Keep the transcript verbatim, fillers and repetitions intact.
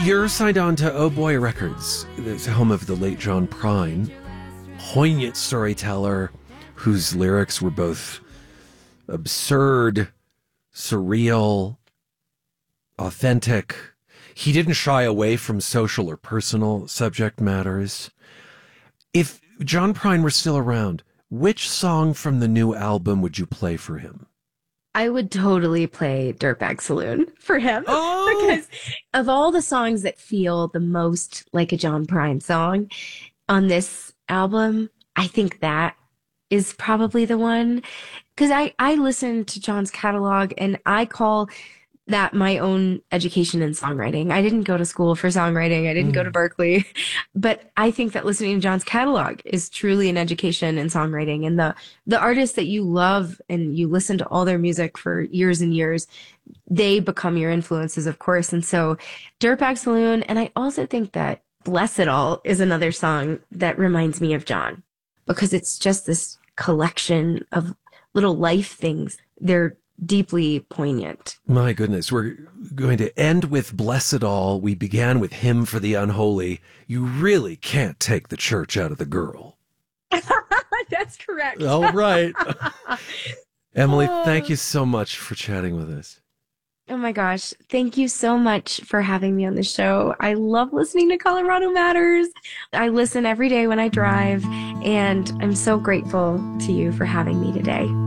You're signed on to Oh Boy Records, the home of the late John Prine, poignant storyteller whose lyrics were both absurd, surreal, authentic. He didn't shy away from social or personal subject matters. If John Prine were still around, which song from the new album would you play for him? I would totally play Dirtbag Saloon for him. Oh! Because of all the songs that feel the most like a John Prine song on this album, I think that is probably the one. Because I, I listen to John's catalog and I call that my own education in songwriting. I didn't go to school for songwriting. I didn't mm. go to Berkeley, but I think that listening to John's catalog is truly an education in songwriting. And the, the artists that you love and you listen to all their music for years and years, they become your influences, of course. And so Dirtbag Saloon. And I also think that Bless It All is another song that reminds me of John because it's just this collection of little life things. They're deeply poignant. My goodness, we're going to end with Bless It All. We began with Hymn for the Unholy. You really can't take the church out of the girl. That's correct. All right. Emily, thank you so much for chatting with us. Oh my gosh. Thank you so much for having me on the show. I love listening to Colorado Matters. I listen every day when I drive, and I'm so grateful to you for having me today.